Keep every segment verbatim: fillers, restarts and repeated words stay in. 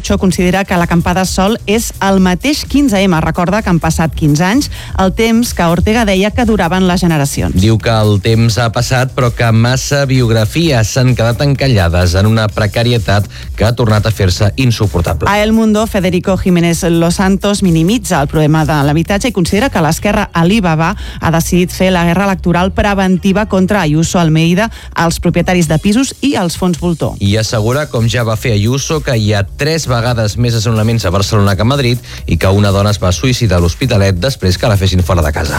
Puigcercó considera que l'acampada sol és el mateix quinze ema. Recorda que han passat quinze anys, el temps que Ortega deia que duraven les generacions. Diu que el temps ha passat, però que massa biografies s'han quedat encallades en una precarietat que ha tornat a fer-se insuportable. A El Mundo, Federico Jiménez Los Santos minimitza el problema de l'habitatge i considera que l'esquerra Alibaba ha decidit fer la guerra electoral preventiva contra Ayuso, Almeida, els propietaris de pisos i els fons voltor. I assegura, com ja va fer Ayuso, que hi ha tres vegades més desnonaments a Barcelona que a Madrid i que una dona es va suïcidar a l'Hospitalet després que la fessin fora de casa.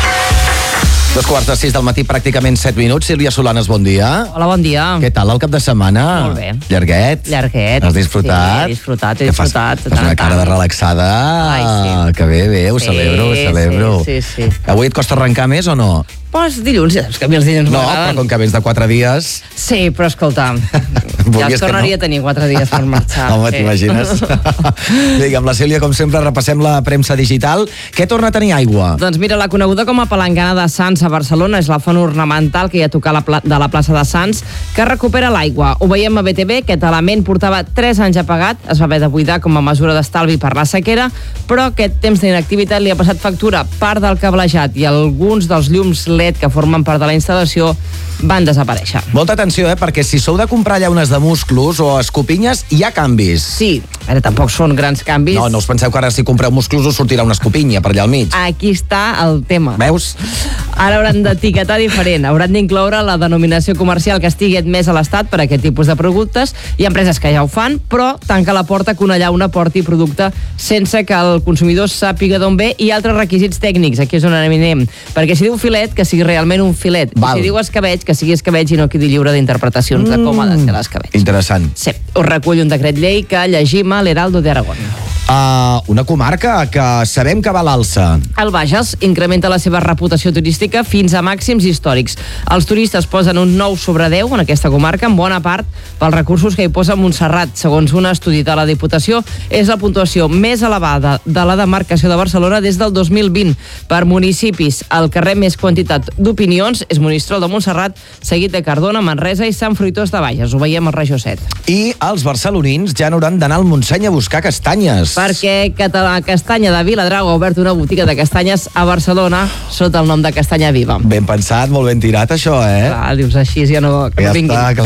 Dos quarts de sis del matí, pràcticament set minuts. Sílvia Solanes, bon dia. Hola, bon dia. Què tal el cap de setmana? Molt bé. Llarguet? Llarguet. Has disfrutat? Sí, he disfrutat, he disfrutat. Fas una cara de relaxada. Ai, sí. Que bé, bé, ho Sí, celebro, ho celebro. sí, sí, sí. Avui et costa arrencar més o no? Pues dilluns, ja saps que a mi els dilluns No, m'agraden. però com que vens de quatre dies... Sí, però escolta, ja Volies es que tornaria no? a tenir quatre dies per marxar. Home, sí. t'imagines? Vinga, amb la Sílvia, com sempre, repassem la premsa digital. Què torna a tenir aigua? Doncs mira, la coneguda com a palangana de Sants a Barcelona és la font ornamental que hi ha a tocar la pla- de la plaça de Sants, que recupera l'aigua. Ho veiem a B T V, aquest element portava tres anys apagat, es va haver de buidar com a mesura d'estalvi per la sequera, però aquest temps d'inactivitat li ha passat factura. Part del cablejat i alguns dels llums L E D que formen part de la instal·lació van desaparèixer. Molta atenció, eh? Perquè si sou de comprar llaunes de musclos o escopinyes, hi ha canvis. Sí, a veure, tampoc són grans canvis. No, no us penseu que ara si compreu musclos us sortirà una escopinya per allà al mig. Aquí està el tema. Veus? Ara hauran d'etiquetar diferent. Hauran d'incloure la denominació comercial que estigui admès a l'Estat per a aquest tipus de productes. Hi ha empreses que ja ho fan, però tanca la porta que una llauna porti producte sense que el consumidor sàpiga d'on ve, i altres requisits tècnics. Aquí és on anem. Perquè si diu filet, que sigui realment un filet. Val. I si diu escabeig, que sigui escabeig i no quedi lliure d'interpretacions mm. de com ha de ser l'escabeig. Interessant. Sí, us recull un decret llei que llegim a l'Heraldo d'Aragón. Uh, una comarca que sabem que va a l'alça. El Bages incrementa la seva reputació turística fins a màxims històrics. Els turistes posen un nou sobre deu en aquesta comarca, en bona part pels recursos que hi posa Montserrat. Segons un estudi de la Diputació, és la puntuació més elevada de la demarcació de Barcelona des del dos mil vint. Per municipis, el carrer més quantitat d'opinions és Monistrol de Montserrat, seguit de Cardona, Manresa i Sant Fruitós de Bages. Ho veiem al Regió set. I els barcelonins ja no hauran d'anar al Montseny a buscar castanyes. Perquè Català Castanya de Viladrau ha obert una botiga de castanyes a Barcelona sota el nom de Castanya Viva. Ben pensat, molt ben tirat, això, eh? Clar, dius així, ja no, que Ja no vinguin. està,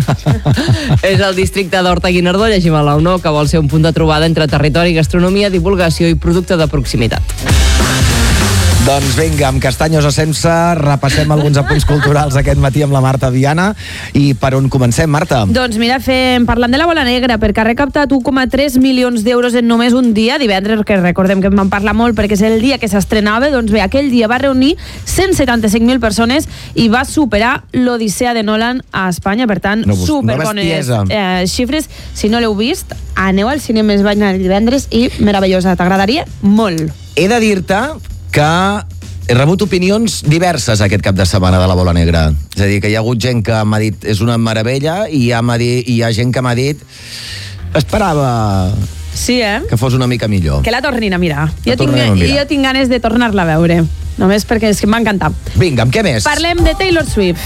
clar. És el districte d'Horta-Guinardó, llegim a l'U N O, que vol ser un punt de trobada entre territori, gastronomia, divulgació i producte de proximitat. Doncs vinga, amb castanyos o sense, repassem alguns apunts culturals aquest matí amb la Marta Viana. I per on comencem, Marta? Doncs mira, fem, parlant de la Bola Negra, perquè ha recaptat un coma tres milions d'euros en només un dia, divendres, que recordem que en vam parlar molt perquè és el dia que s'estrenava. Doncs bé, aquell dia va reunir cent setanta-cinc mil persones i va superar l'Odissea de Nolan a Espanya. Per tant, No, superbones no eh, xifres. Si no l'heu vist, aneu al cinema, es va anar divendres i meravellosa, t'agradaria molt. He de dir-te que he rebut opinions diverses aquest cap de setmana de la Bola Negra. És a dir, que hi ha hagut gent que m'ha dit és una meravella i hi ha, dit, hi ha gent que m'ha dit esperava Sí, eh? que fos una mica millor. Que la tornin a mirar. La Jo tinc, tornem a mirar. jo tinc ganes de tornar-la a veure. Només perquè és que m'ha encantat. Vinga, amb què més? Parlem de Taylor Swift.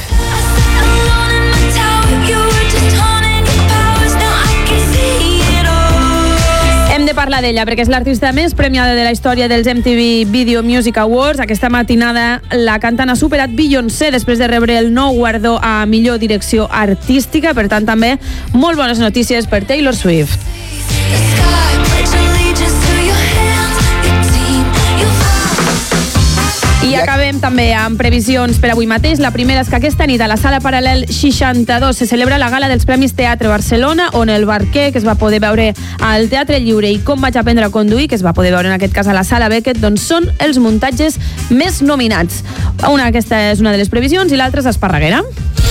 Hem de parlar d'ella perquè és l'artista més premiada de la història dels M T V Video Music Awards. Aquesta matinada la cantant ha superat Beyoncé després de rebre el nou guardó a millor direcció artística. Per tant, també molt bones notícies per Taylor Swift. I acabem també amb previsions per avui mateix. La primera és que aquesta nit a la Sala Paral·lel seixanta-dos se celebra la gala dels Premis Teatre Barcelona, on el Barquer, que es va poder veure al Teatre Lliure, i Com vaig aprendre a conduir, que es va poder veure en aquest cas a la Sala Beckett, doncs són els muntatges més nominats. Una, aquesta és una de les previsions, i l'altra és Esparreguera.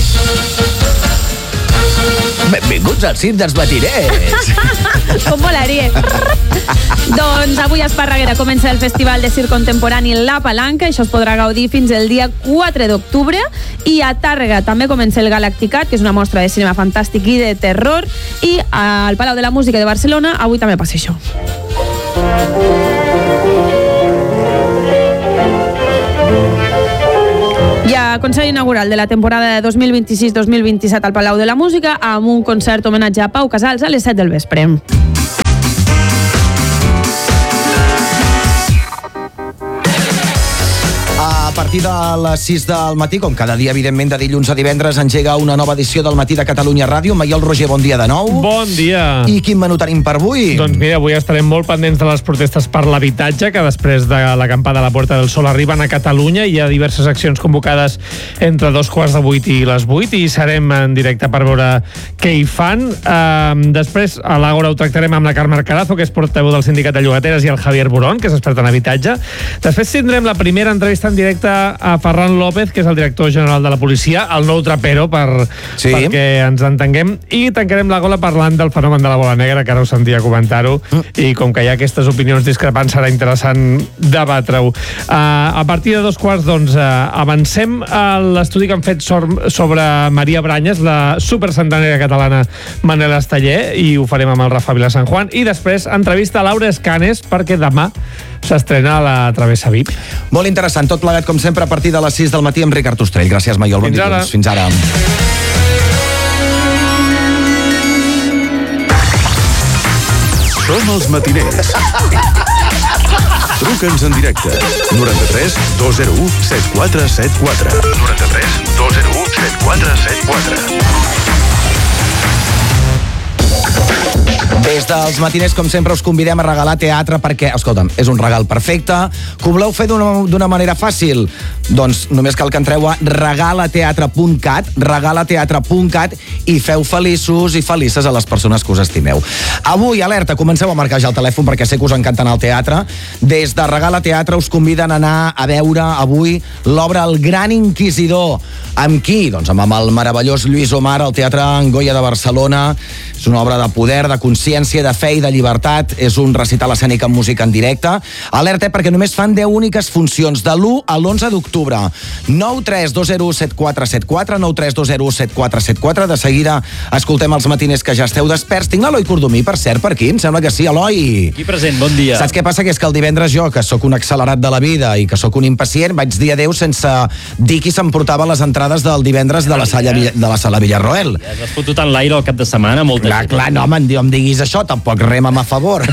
Benvinguts al circ dels batirers. Com volaria. Doncs avui a Esparreguera comença el Festival de Circ Contemporani La Palanca. Això es podrà gaudir fins el dia quatre d'octubre. I a Tàrrega també comença el Galacticat, que és una mostra de cinema fantàstic i de terror. I al Palau de la Música de Barcelona avui també passa això. Hi ha concert inaugural de la temporada de dos mil vint-i-sis dos mil vint-i-set al Palau de la Música, amb un concert homenatge a Pau Casals a les set del vespre. partir de les sis del matí, com cada dia, evidentment, de dilluns a divendres, engega una nova edició del Matí de Catalunya Ràdio. Maiol Roger, bon dia de nou. Bon dia. I quin menú tenim per avui? Doncs mira, avui estarem molt pendents de les protestes per l'habitatge, que després de l'acampada a la Puerta del Sol arriben a Catalunya. Hi ha diverses accions convocades entre dos quarts de vuit i les vuit, i serem en directe per veure què hi fan. Uh, després, a l'Àgora ho tractarem amb la Carme Arcarazo, que és portaveu del Sindicat de Llogateres, i el Javier Burón, que és expert en habitatge. Després tindrem la primera entrevista en directe a Ferran López, que és el director general de la policia, el nou trapero, per, sí. perquè ens entenguem, i tancarem la gola parlant del fenomen de la bola negra, que ara us sentia comentar-ho, mm. i com que hi ha aquestes opinions discrepants, serà interessant debatre-ho. Uh, a partir de dos quarts, doncs, uh, avancem a l'estudi que han fet sobre Maria Branyes, la supercentenària catalana Manel Esteller, i ho farem amb el Rafa Vilasan Juan, i després entrevista a Laura Escanes, perquè demà s'estrena la Travessa V I P. Molt interessant, tot plegat, com sempre, a partir de les sis del matí amb Ricard Ostrell. Gràcies, Maiol. Bon Fins ara. Fins ara. Som els matiners. Truca'ns en directe. noranta-tres dos zero u set quatre set quatre. noranta-tres dos zero u set quatre set quatre. Des dels matiners, com sempre, us convidem a regalar teatre perquè, escolta'm, és un regal perfecte. Que ho voleu fer d'una manera fàcil? Doncs només cal que entreu a regalateatre punt cat, regalateatre punt cat, i feu feliços i felices a les persones que us estimeu. Avui, alerta, comenceu a marcar ja el telèfon perquè sé que us encanta anar al teatre. Des de Regala Teatre us conviden a anar a veure avui l'obra El Gran Inquisidor. Amb qui? Doncs amb el meravellós Lluís Omar al Teatre Angoia de Barcelona. És una obra de poder, de consciència, de fe i de llibertat. És un recital escènic amb música en directe. Alerta, perquè només fan deu úniques funcions, de l'u a l'onze d'octubre. nou tres dos zero set quatre set quatre, nou tres dos zero set quatre set quatre. De seguida escoltem els matiners que ja esteu desperts. Tinc l'Eloi Cordomí, per cert, per aquí. Em sembla que sí, Eloi. Aquí present, bon dia. Saps què passa? Que és que el divendres jo, que sóc un accelerat de la vida i que sóc un impacient, vaig dir adéu sense dir qui s'emportava les entrades del divendres de la sala, de la sala Villarroel. Ja has fotut en l'aire el cap de setmana, molta Clar, clar, no, home, em diguis això, tampoc rema'm a favor.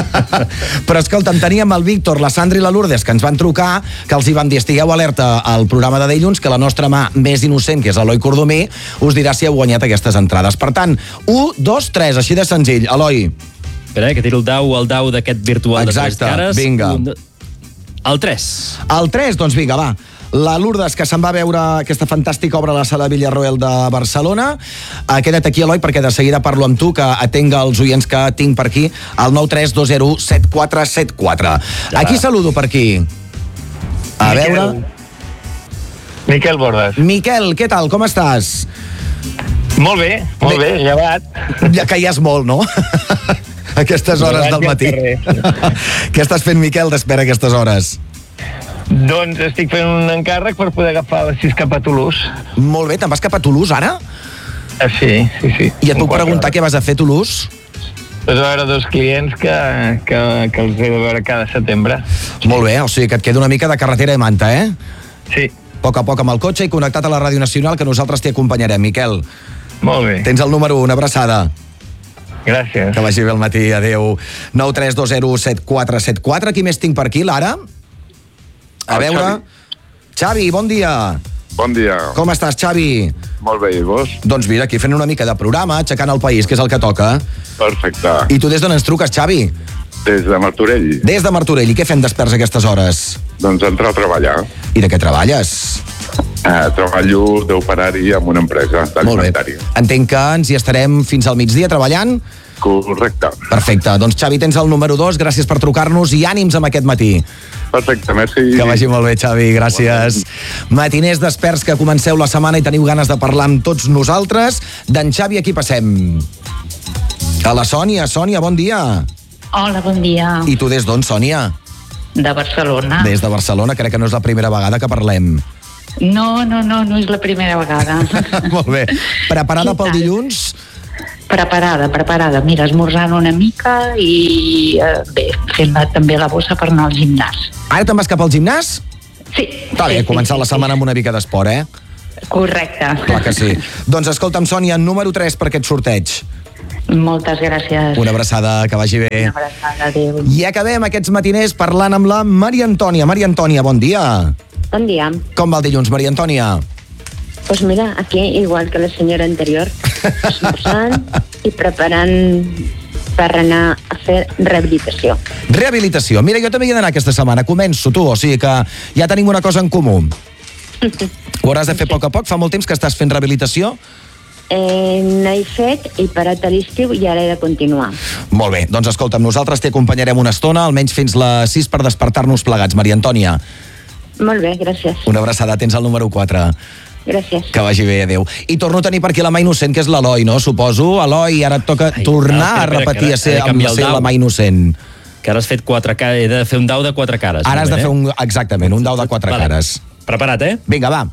Però escolta'm, teníem el Víctor, la Sandra i la Lourdes, que ens van trucar, que els hi van dir, estigueu alerta al programa de dilluns, que la nostra mà més innocent, que és Eloi Cordomí, us dirà si heu guanyat aquestes entrades. Per tant, u, dos, tres, així de senzill. Eloi. Espera, que tiro el dau, el dau d'aquest virtual. Exacte, de tres cares. vinga. Un, el tres. El tres, doncs vinga, va. La Lourdes, que se'n va veure aquesta fantàstica obra a la sala Villarroel de Barcelona. Uh, queda't aquí, Eloi, perquè de seguida parlo amb tu, que atenga els oients que tinc per aquí, al nou tres dos zero set quatre set quatre. Ja. Aquí saludo per aquí. A Miquel. veure... Miquel Bordes. Miquel, què tal? Com estàs? Molt bé, molt bé, bé llevat. Ja que hi has molt, no? Aquestes hores del matí. Què estàs fent, Miquel, d'espera aquestes hores? Doncs estic fent un encàrrec per poder agafar les sis cap a Toulouse. Molt bé, te'n vas cap a Toulouse, ara? Ah, sí, sí, sí. I et puc preguntar què vas a fer a Toulouse? Vas a veure dos clients que, que, que els he de veure cada setembre. Molt bé, o sigui que et queda una mica de carretera i manta, eh? Sí. A poc a poc amb el cotxe i connectat a la Ràdio Nacional, que nosaltres t'hi acompanyarem, Miquel. Molt bé. Tens el número u, una abraçada. Gràcies. Que vagi bé el matí, adeu. nou tres dos zero set quatre set quatre. Qui més tinc per aquí, Lara? A el veure... Xavi. Xavi, bon dia. Bon dia. Com estàs, Xavi? Molt bé, i vos? Doncs mira, aquí fent una mica de programa, aixecant el país, que és el que toca. Perfecte. I tu des d'on ens truques, Xavi? Des de Martorell. Des de Martorell. I què fem desperts a aquestes hores? Doncs entrar a treballar. I de què treballes? Eh, treballo d'operari en una empresa d'alimentària. Molt bé. Entenc que ens hi estarem fins al migdia treballant? Correcte. Perfecte. Doncs Xavi, tens el número dos. Gràcies per trucar-nos i ànims amb aquest matí. Perfecte, merci. Que vagi molt bé, Xavi, gràcies. Bon. Matiners desperts que comenceu la setmana i teniu ganes de parlar amb tots nosaltres. D'en Xavi aquí passem a la Sònia. Sònia, bon dia. Hola, bon dia. I tu des d'on, Sònia? De Barcelona. Des de Barcelona, crec que no és la primera vegada que parlem. No, no, no, no és la primera vegada. Molt bé. Preparada pel dilluns? Preparada, preparada. Mira, esmorzant una mica i eh, bé, fent també la bossa per anar al gimnàs. Ara te'n vas cap al gimnàs? Sí. Està bé, sí, començar sí, la sí, setmana sí. amb una mica d'esport, eh? Correcte. Clar que sí. Doncs escolta'm, Sònia, número tres per aquest sorteig. Moltes gràcies. Una abraçada, que vagi bé. Una abraçada, adéu. I acabem aquests matiners parlant amb la Maria Antònia. Maria Antònia, bon dia. Bon dia. Com va el dilluns, Maria Antònia? Pues mira, aquí, igual que la senyora anterior, esmorzant i preparant per anar a fer rehabilitació. Rehabilitació. Mira, jo també hi he d'anar aquesta setmana. Començo, tu, o sigui que ja tenim una cosa en comú. Ho hauràs de fer a poc a poc? Fa molt temps que estàs fent rehabilitació? Eh, n'he fet i parat a l'estiu i ara he de continuar. Molt bé, doncs escolta'm, nosaltres t'hi acompanyarem una estona, almenys fins les sis per despertar-nos plegats. Maria Antònia. Molt bé, gràcies. Una abraçada, tens el número quatre. Gràcies. Que vagi bé, adéu. I torno a tenir per aquí la mà innocent, que és l'Eloi, no? Suposo. Eloi, ara et toca Ai, tornar espera, a repetir espera, a ser, amb ser la mà innocent. Que ara has fet quatre cares, he de fer un dau de quatre cares. Ara has de eh? fer un, exactament, un dau de quatre vale. cares. Preparat, eh? Vinga, va.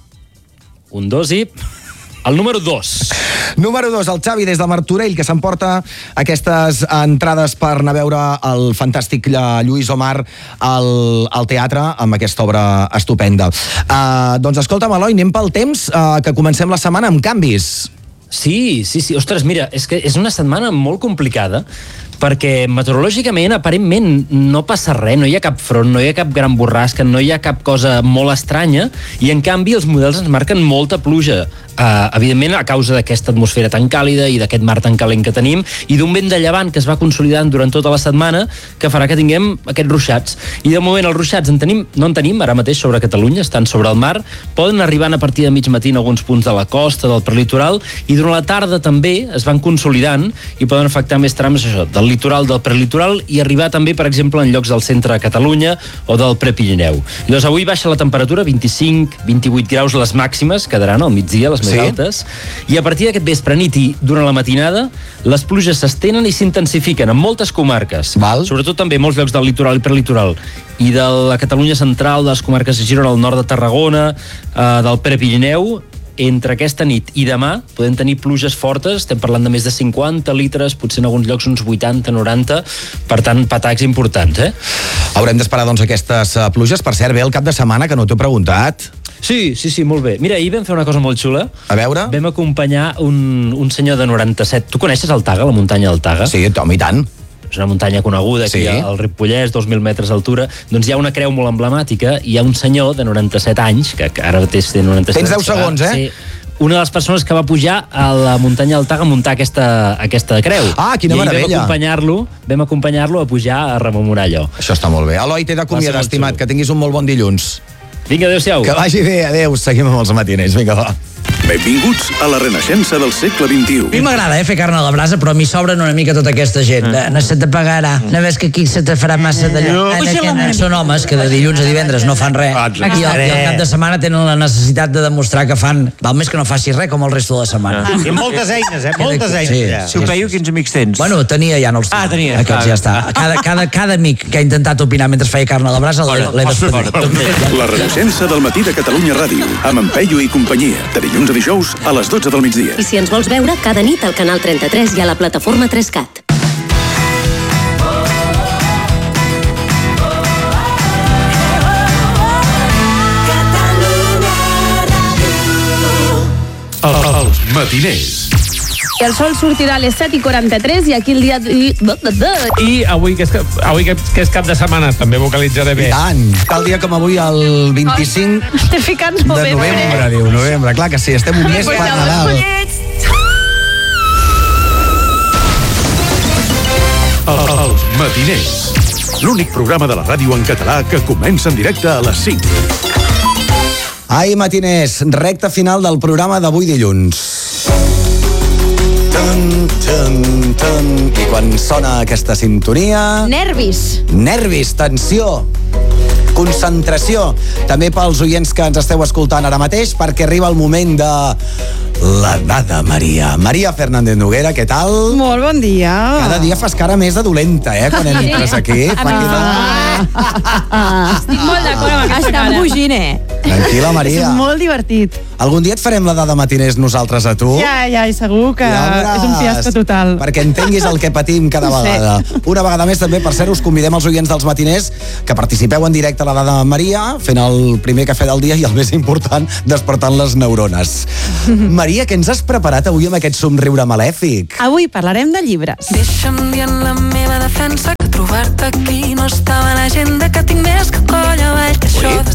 Un, dos i... El número dos. Número dos, el Xavi des de Martorell, que s'emporta aquestes entrades per anar a veure el fantàstic Lluís Omar al, al teatre amb aquesta obra estupenda. Uh, doncs escolta'm, Eloi, anem pel temps, uh, que comencem la setmana amb canvis. Sí, sí, sí. Ostres, mira, és que és una setmana molt complicada perquè meteorològicament aparentment no passa res, no hi ha cap front, no hi ha cap gran borrasca, no hi ha cap cosa molt estranya i en canvi els models ens marquen molta pluja. Uh, evidentment a causa d'aquesta atmosfera tan càlida i d'aquest mar tan calent que tenim i d'un vent de llevant que es va consolidant durant tota la setmana que farà que tinguem aquests ruixats. I de moment els ruixats en tenim, no en tenim ara mateix sobre Catalunya, estan sobre el mar, poden arribar a partir de mig matí en alguns punts de la costa, del prelitoral, i durant la tarda també es van consolidant i poden afectar més trams això, del litoral, del prelitoral i arribar també, per exemple, en llocs del centre de Catalunya o del Prepirineu. I doncs avui baixa la temperatura, vint-i-cinc vint-i-vuit graus les màximes, quedaran al migdia, les més sí. altes, i a partir d'aquest vespre nit i durant la matinada les pluges s'estenen i s'intensifiquen en moltes comarques, Val. sobretot també molts llocs del litoral i prelitoral i de la Catalunya central, de les comarques de Girona, al nord de Tarragona, eh, del Prepirineu. Entre aquesta nit i demà podem tenir pluges fortes, estem parlant de més de cinquanta litres, potser en alguns llocs uns vuitanta noranta, per tant, patacs importants, eh? Haurem d'esperar, doncs, aquestes uh, pluges. Per cert, ve el cap de setmana, que no t'ho he preguntat. Sí, sí, sí, molt bé. Mira, ahir vam fer una cosa molt xula. A veure? Vam acompanyar un, un senyor de noranta-set. Tu coneixes el Taga, la muntanya del Taga? Sí, home, i tant. És una muntanya coneguda, aquí sí. al Ripollès, dos mil metres d'altura. Doncs hi ha una creu molt emblemàtica i hi ha un senyor de noranta-set anys, que, que ara mateix té noranta-set anys. Tens deu segons, eh? Sí. Una de les persones que va pujar a la muntanya del Taga a muntar aquesta, aquesta creu. Ah, quina I meravella. I vam acompanyar-lo, vam acompanyar-lo a pujar a rememorar allò. Això està molt bé. Eloi, t'he d'acomiadar, estimat, que tinguis un molt bon dilluns. Vinga, adéu-siau. Que vagi bé, adéu. Seguim amb els matiners. Vinga, va. Benvinguts a la renaixença del segle vint-i-u. A mi m'agrada eh, fer carn a la brasa, però a mi sobren una mica tota aquesta gent. Mm. No se te pagarà. No ves que aquí se te farà massa d'allò. No. Són homes que de dilluns a divendres no fan res. I al, i al cap de setmana tenen la necessitat de demostrar que fan, val més que no facis res com el resto de la setmana. Ah. I moltes eines, eh? Moltes eines. Sí, ja. sí, Si ho creieu, quins amics tens? Bueno, tenia ja, no els Ah, tenia. Aquests ja està. Cada, cada, cada amic que ha intentat opinar mentre feia carn a la brasa l'he de... La renaixença del matí de Catalunya Ràdio, amb en Peyu i companyia, de dilluns a dijous a les dotze del migdia. I si ens vols veure, cada nit al canal trenta-tres i a la plataforma tres cat. Els matiners. El sol sortirà a les set i quaranta-tres i aquí el dia... I avui, que és, avui que, que és cap de setmana, també vocalitzaré bé. I tant. Tal dia com avui, el vint-i-cinc Estic ficant de novembre, diu, novembre. Clar que sí, estem un mes per Nadal. Els matiners. L'únic programa de la ràdio en català que comença en directe a les cinc. Ai, matiners, recta final del programa d'avui dilluns. Tan, tan, tan. I quan sona aquesta sintonia... Nervis. Nervis, tensió, concentració. També pels oients que ens esteu escoltant ara mateix, perquè arriba el moment de la dada Maria. Maria Fernández Noguera, què tal? Molt bon dia. Cada dia fas cara més de dolenta, eh, quan entres aquí. Fa que de... Estic molt d'acord amb aquesta cara. Estan fugint, eh? Tranquil·la, Maria. És molt divertit. Algun dia et farem la dada matiners nosaltres a tu? Ja, ja, i segur que ja és un fiasco total. Perquè entenguis el que patim cada vegada. Sí. Una vegada més també, per cert, us convidem als oients dels matiners que participeu en directe a la dada Maria, fent el primer cafè del dia i el més important, despertant les neurones. Maria, què ens has preparat avui amb aquest somriure malèfic? Avui parlarem de llibres. Deixa'm dir en la meva defensa que trobar-te aquí no estava a l'agenda, que tinc més que coll avall, que això de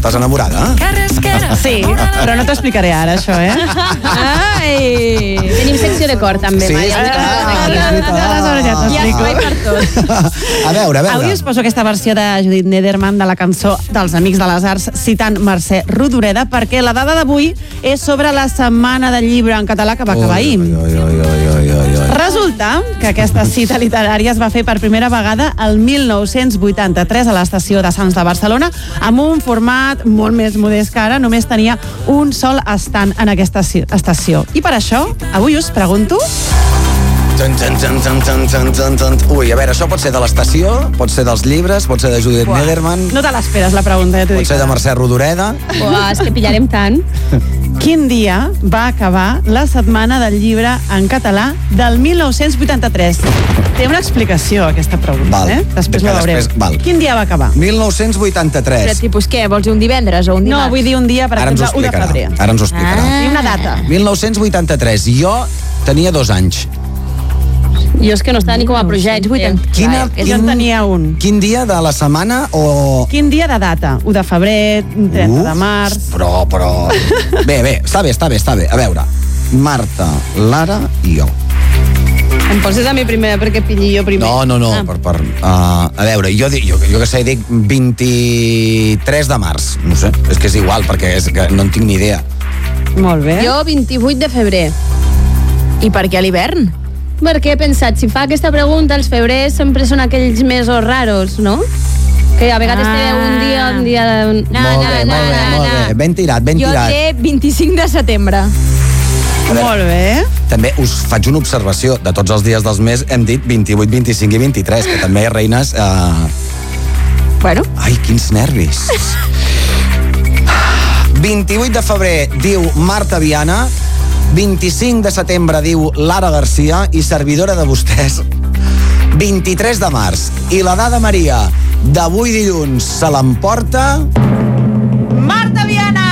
Estàs enamorada? Sí, però no t'explicaré ara, això, eh? Ai! Tenim secció de cor, també. Sí, Maria. és veritat. Aleshores ja Hi ha espai per tot. A veure, a veure. Avui us poso aquesta versió de Judit Nederman de la cançó dels Amics de les Arts citant Mercè Rodoreda, perquè la dada d'avui és sobre la Setmana del Llibre en català que va acabar ahir. Oi, oi, oi, oi, oi, oi. Resulta que aquesta cita literària es va fer per primera vegada el mil nou-cents vuitanta-tres a l'estació de Sants de Barcelona, amb un format molt més modest que ara, només tenia un sol estant en aquesta estació. I per això, avui us pregunto... Tan, tan, tan, tan, tan, tan, tan, tan. Ui, a veure, això pot ser de l'estació, pot ser dels llibres, pot ser de Judit Buah, Nederman, no te l'esperes, la pregunta, ja t'ho pot dic. ser de Mercè Rodoreda. Uah, és que pillarem tant. Quin dia va acabar la Setmana del Llibre en català del mil nou-cents vuitanta-tres? Té una explicació, aquesta pregunta, Val. eh? Després Que la veureu. després- val. Quin dia va acabar? mil nou-cents vuitanta-tres. Però tipus què? Vols dir un divendres o un No, dimarts? vull dir un dia, per Ara ens ho exemple, u de explicarà. febrer. Ara ens ho explicarà. I una data. mil nou-cents vuitanta-tres. Jo tenia dos anys. Jo és que no estava ni com a projecte. Quina, Jo en tenia un. Quin dia de la setmana o... Quin dia de data? u de febrer, trenta de març... Però, però... Bé, bé, està bé, està bé, està bé. A veure, Marta, Lara i jo. Em poses a mi primer perquè pilli jo primer. No, no, no, Ah. per, per, uh, a veure, jo, dic- jo, jo que sé, dic vint-i-tres de març. No sé, és que és igual, perquè és que no en tinc ni idea. Molt bé. Jo vint-i-vuit de febrer. I per què a l'hivern? Perquè he pensat, si fa aquesta pregunta, els febrers sempre són aquells mesos raros, no? Que a vegades Ah. té un dia, un dia... De... No, molt no, bé, no, molt bé, no, molt no. bé. Ben tirat, ben Jo tirat. té vint-i-cinc de setembre. A veure, Molt bé. també us faig una observació. De tots els dies dels mesos hem dit vint-i-vuit, vint-i-cinc i vint-i-tres, que també, reines... Uh... Bueno. Ai, quins nervis. vint-i-vuit de febrer diu Marta Viana, vint-i-cinc de setembre diu Lara Garcia i servidora de vostès vint-i-tres de març. I la dada Maria d'avui dilluns se l'emporta... Marta Viana!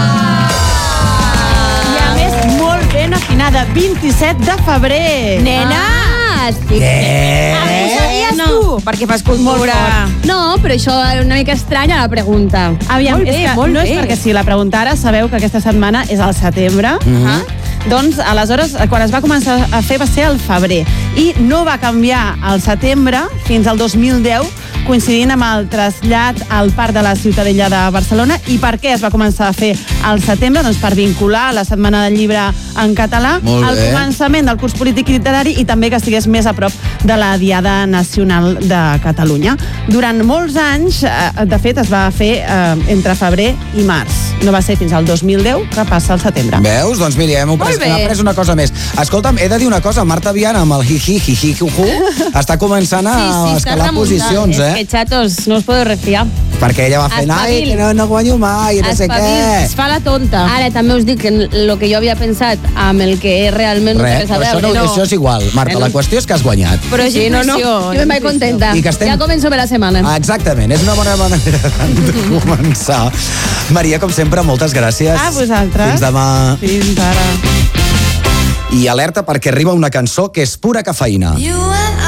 I a més, molt ben afinada, vint-i-set de febrer. Nena! Ah, estic... Què? Ah, ho sabies no. tu? Perquè fas cultura. No, però això és una mica estranya, la pregunta. Aviam, Molt bé, és que molt no bé. és perquè si la preguntara sabeu que aquesta setmana és al setembre. Mhm. Doncs, aleshores, quan es va començar a fer va ser al febrer. I no va canviar al setembre fins al dos mil deu, coincidint amb el trasllat al Parc de la Ciutadella de Barcelona. I per què es va començar a fer al setembre? Doncs per vincular la Setmana del Llibre en català Molt al bé. començament del curs polític i literari i també que estigués més a prop de la Diada Nacional de Catalunya. Durant molts anys, eh, de fet, es va fer eh, entre febrer i març. No va ser fins al dos mil deu que passa al setembre. Veus? Doncs mira, hem, pres, bé. hem après una cosa més. Escolta'm, he de dir una cosa, Marta Viana amb el hi-hi, hi-hi, hu-hu, està començant a escalar posicions, És eh? que, chatos, no us podeu refiar. Perquè ella va fent, ai, Espavil. que no, no guanyo mai, no sé què. Es fa la tonta. Ara també us dic que el que jo havia pensat amb el que és realment no té Res, res a però això, veure. no, això és igual. Marta, la qüestió és que has guanyat. Però és Sí, no, no, intuïció. jo me'n vaig contenta. I que estem- Ja començo bé la setmana. Ah, exactament, és una bona manera de començar. Maria, com sempre, moltes gràcies. A vosaltres. Fins demà. Fins ara. I alerta perquè arriba una cançó que és pura cafeïna. You and